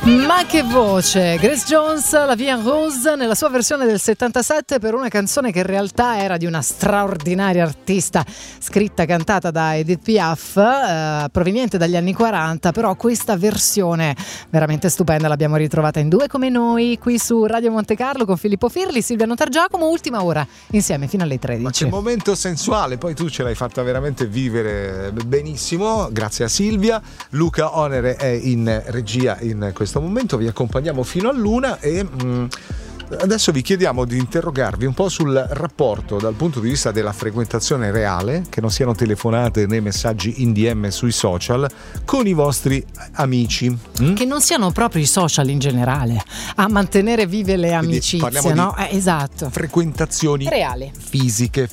Ma che voce! Grace Jones, La Vie en Rose, nella sua versione del 77 per una canzone che in realtà era di una straordinaria artista, scritta e cantata da Edith Piaf, proveniente dagli anni 40, però questa versione veramente stupenda l'abbiamo ritrovata in Due come noi, qui su Radio Monte Carlo con Filippo Firli, Silvia Notargiacomo, ultima ora insieme fino alle 13. Ma che momento sensuale, poi tu ce l'hai fatta veramente vivere benissimo, grazie a Silvia. Luca Onere è in regia in questo momento, vi accompagniamo fino all'una e adesso vi chiediamo di interrogarvi un po' sul rapporto dal punto di vista della frequentazione reale, che non siano telefonate né messaggi in DM sui social, con i vostri amici. Che non siano proprio i social in generale a mantenere vive le amicizie, no? Esatto. Frequentazioni reali, fisiche,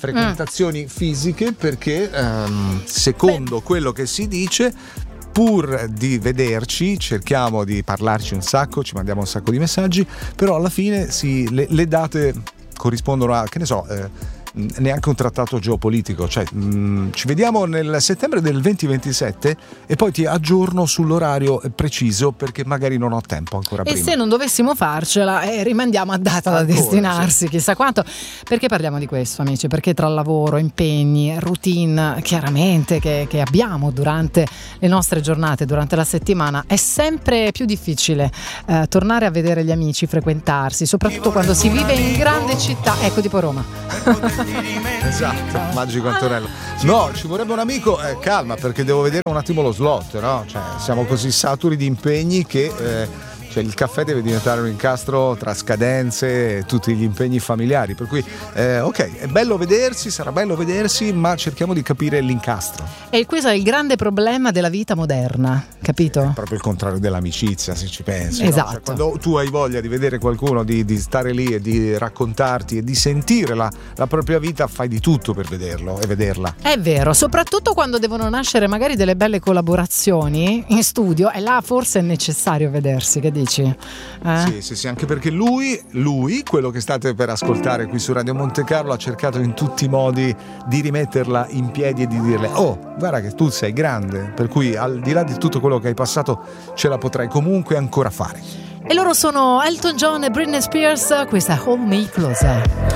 perché secondo quello che si dice, pur di vederci, cerchiamo di parlarci un sacco, ci mandiamo un sacco di messaggi, però alla fine le date corrispondono a, che ne so, neanche un trattato geopolitico, cioè ci vediamo nel settembre del 2027 e poi ti aggiorno sull'orario preciso perché magari non ho tempo ancora prima. E se non dovessimo farcela rimandiamo a data da destinarsi, sì. Chissà quanto. Perché parliamo di questo, amici? Perché tra lavoro, impegni, routine chiaramente che abbiamo durante le nostre giornate, durante la settimana, è sempre più difficile tornare a vedere gli amici, frequentarsi, soprattutto quando si vive in grande città, ecco tipo Roma. Esatto, magico Antonello. No, ci vorrebbe un amico, calma, perché devo vedere un attimo lo slot, no? Cioè, siamo così saturi di impegni che il caffè deve diventare un incastro tra scadenze e tutti gli impegni familiari, per cui ok, è bello vedersi, sarà bello vedersi, ma cerchiamo di capire l'incastro. E questo è il grande problema della vita moderna, capito? È proprio il contrario dell'amicizia, se ci pensi. Esatto. No? Cioè, quando tu hai voglia di vedere qualcuno, di stare lì e di raccontarti e di sentire la propria vita, fai di tutto per vederlo e vederla. È vero, soprattutto quando devono nascere magari delle belle collaborazioni in studio, e là forse è necessario vedersi, che dici? Sì, anche perché lui, quello che state per ascoltare qui su Radio Monte Carlo, ha cercato in tutti i modi di rimetterla in piedi e di dirle: oh, guarda che tu sei grande, per cui al di là di tutto quello che hai passato ce la potrai comunque ancora fare. E loro sono Elton John e Britney Spears, questa Hold Me Closer.